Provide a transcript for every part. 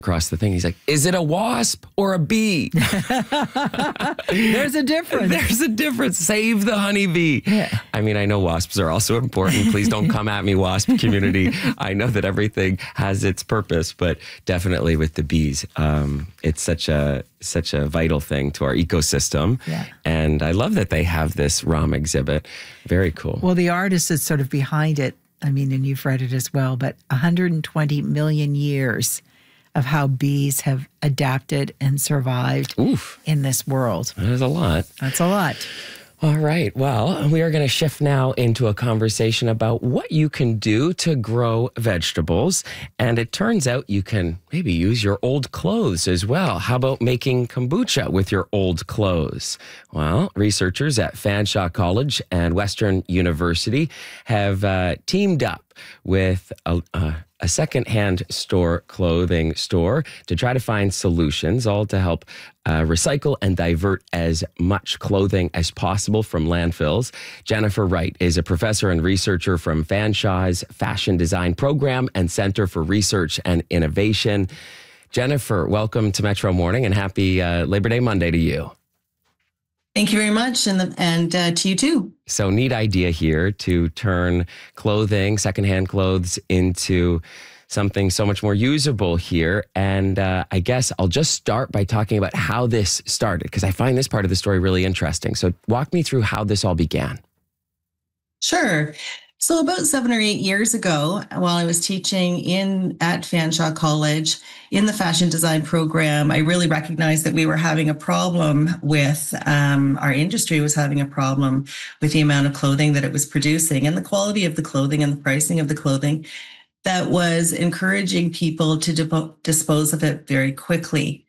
across the thing. He's like, is it a wasp or a bee? There's a difference. There's a difference. Save the honeybee. Yeah. I mean, I know wasps are also important. Please don't come at me, wasp community. I know that everything has its purpose, but definitely with the bees, it's such a vital thing to our ecosystem. Yeah. And I love that they have this ROM exhibit. Very cool. Well, the artist is sort of behind it. I mean, and you've read it as well, but 120 million years of how bees have adapted and survived in this world. That is a lot. That's a lot. All right. Well, we are going to shift now into a conversation about what you can do to grow vegetables. And it turns out you can maybe use your old clothes as well. How about making kombucha with your old clothes? Well, researchers at Fanshawe College and Western University have teamed up with a secondhand clothing store to try to find solutions, all to help recycle and divert as much clothing as possible from landfills. Jennifer Wright is a professor and researcher from Fanshawe's Fashion Design Program and Center for Research and Innovation. Jennifer, welcome to Metro Morning and happy Labor Day Monday to you. Thank you very much, and to you too. So neat idea here to turn clothing, secondhand clothes, into something so much more usable here. And I guess I'll just start by talking about how this started, because I find this part of the story really interesting. So walk me through how this all began. Sure. So about 7 or 8 years ago, while I was teaching at Fanshawe College in the fashion design program, I really recognized that we were having a problem with, our industry was having a problem with the amount of clothing that it was producing and the quality of the clothing and the pricing of the clothing that was encouraging people to dispose of it very quickly.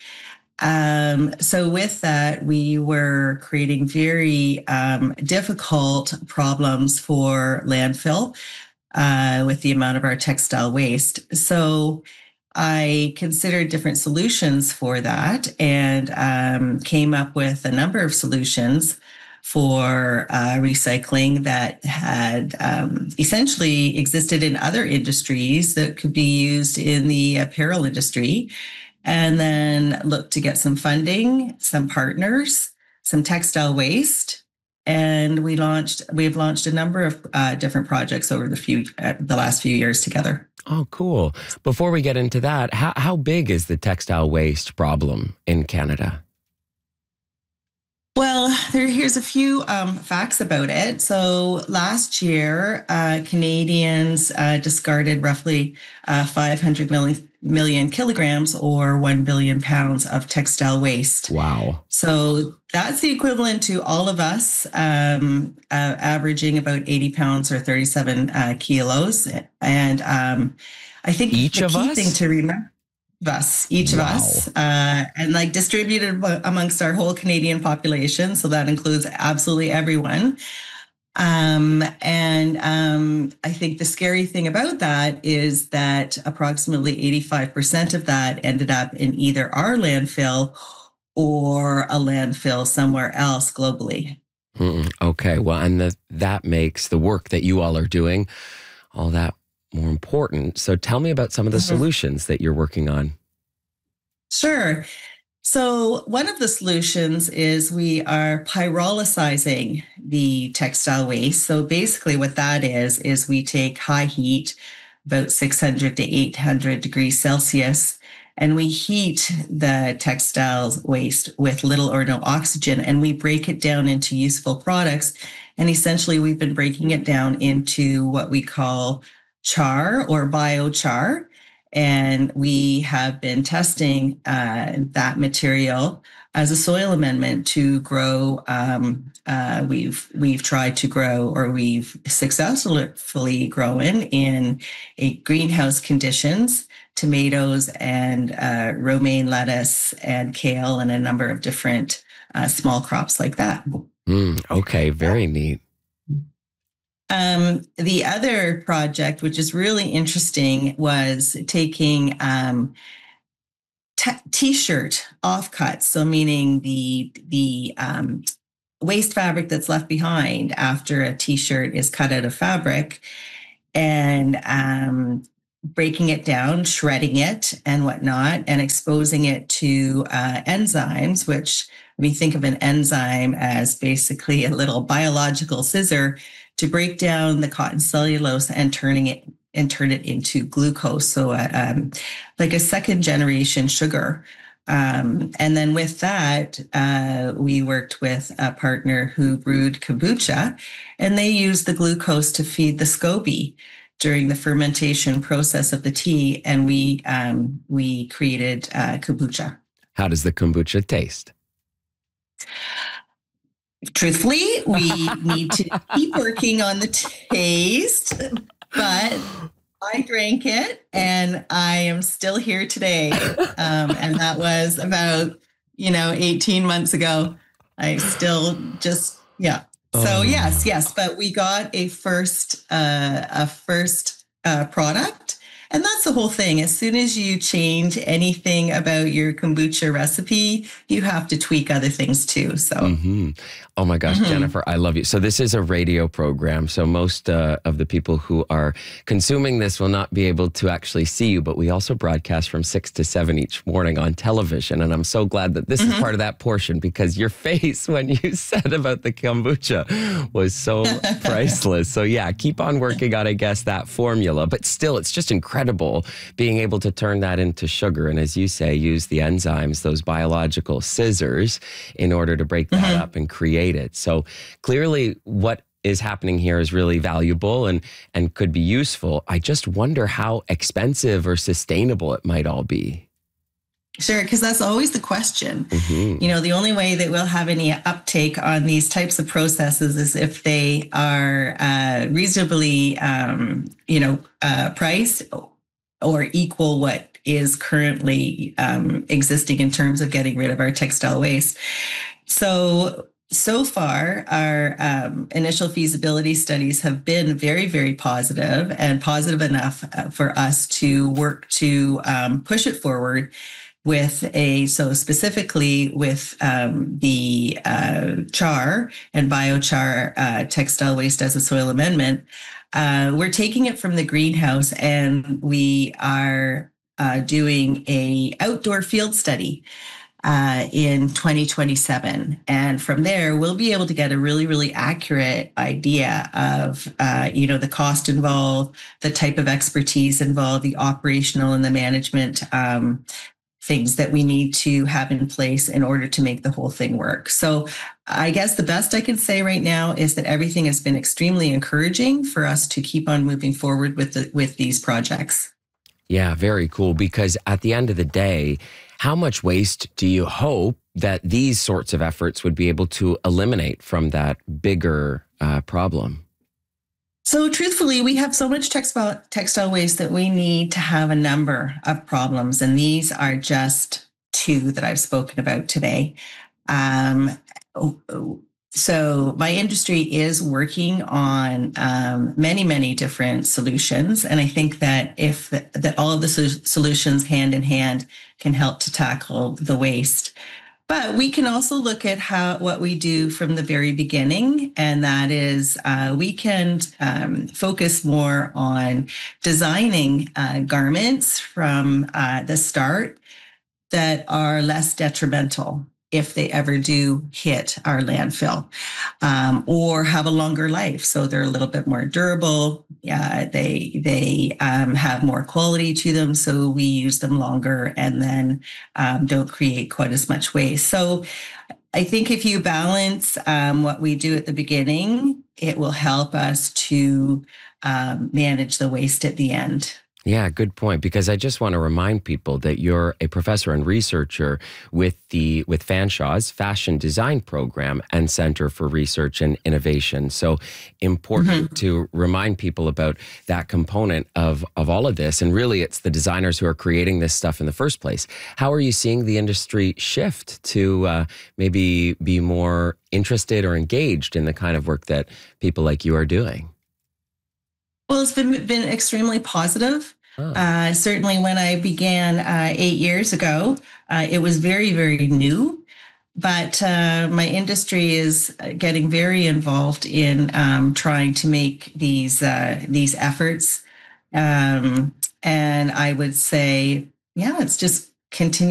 So with that, we were creating very difficult problems for landfill with the amount of our textile waste. So I considered different solutions for that and came up with a number of solutions for recycling that had essentially existed in other industries that could be used in the apparel industry. And then look to get some funding, some partners, some textile waste. And we've launched a number of different projects over the last few years together. Oh, cool. Before we get into that, how big is the textile waste problem in Canada? Well, here's a few facts about it. So last year, Canadians discarded roughly 500 million kilograms or 1 billion pounds of textile waste. Wow. So that's the equivalent to all of us averaging about 80 pounds or 37 kilos. And I think each the of key us? thing to remember, each of us, and like distributed amongst our whole Canadian population. So that includes absolutely everyone. I think the scary thing about that is that approximately 85% of that ended up in either our landfill or a landfill somewhere else globally. Okay. Well, and that makes the work that you all are doing all that more important. So tell me about some of the solutions that you're working on. Sure. So one of the solutions is we are pyrolyzing the textile waste. So basically what that is we take high heat, about 600 to 800 degrees Celsius, and we heat the textiles waste with little or no oxygen, and we break it down into useful products. And essentially we've been breaking it down into what we call char or biochar. And we have been testing that material as a soil amendment to grow. We've tried to grow, or we've successfully grown in a greenhouse conditions, tomatoes and romaine lettuce and kale and a number of different small crops like that. Okay, very neat. The other project, which is really interesting, was taking t-shirt offcuts. So meaning the waste fabric that's left behind after a t-shirt is cut out of fabric, and breaking it down, shredding it and whatnot, and exposing it to enzymes, which we think of an enzyme as basically a little biological scissor to break down the cotton cellulose and turn it into glucose. So like a second generation sugar. And then with that, we worked with a partner who brewed kombucha, and they used the glucose to feed the SCOBY during the fermentation process of the tea. And we created kombucha. How does the kombucha taste? Truthfully, we need to keep working on the taste, but I drank it and I am still here today. And that was about, 18 months ago. I still just, yeah. So yes, but we got a first product. And that's the whole thing. As soon as you change anything about your kombucha recipe, you have to tweak other things too. So, Oh my gosh, Jennifer, I love you. So this is a radio program. So most of the people who are consuming this will not be able to actually see you, but we also broadcast from 6 to 7 each morning on television. And I'm so glad that this is part of that portion, because your face when you said about the kombucha was so priceless. So yeah, keep on working on, I guess, that formula. But still, it's just incredible being able to turn that into sugar. And as you say, use the enzymes, those biological scissors, in order to break that up and create it. So clearly what is happening here is really valuable and could be useful. I just wonder how expensive or sustainable it might all be. Sure, because that's always the question. The only way that we'll have any uptake on these types of processes is if they are reasonably, priced or equal what is currently existing in terms of getting rid of our textile waste. So far, our initial feasibility studies have been very, very positive, and positive enough for us to work to push it forward specifically with the char and biochar textile waste as a soil amendment. We're taking it from the greenhouse, and we are doing a outdoor field study in 2027. And from there, we'll be able to get a really, really accurate idea of, the cost involved, the type of expertise involved, the operational and the management things that we need to have in place in order to make the whole thing work. So I guess the best I can say right now is that everything has been extremely encouraging for us to keep on moving forward with these projects. Yeah, very cool. Because at the end of the day, how much waste do you hope that these sorts of efforts would be able to eliminate from that bigger problem? So truthfully, we have so much textile waste that we need to have a number of problems. And these are just two that I've spoken about today. So my industry is working on many, many different solutions. And I think that that all of the solutions hand in hand can help to tackle the waste. But we can also look at what we do from the very beginning. And that is we can focus more on designing garments from the start that are less detrimental if they ever do hit our landfill, or have a longer life. So they're a little bit more durable. They have more quality to them. So we use them longer and then don't create quite as much waste. So I think if you balance what we do at the beginning, it will help us to manage the waste at the end. Yeah, good point. Because I just want to remind people that you're a professor and researcher with Fanshaw's Fashion Design Program and Center for Research and Innovation. So important to remind people about that component of all of this. And really, it's the designers who are creating this stuff in the first place. How are you seeing the industry shift to maybe be more interested or engaged in the kind of work that people like you are doing? Well, it's been extremely positive. Certainly when I began 8 years ago, it was very, very new. But my industry is getting very involved in trying to make these efforts And I would say, yeah, it's just continue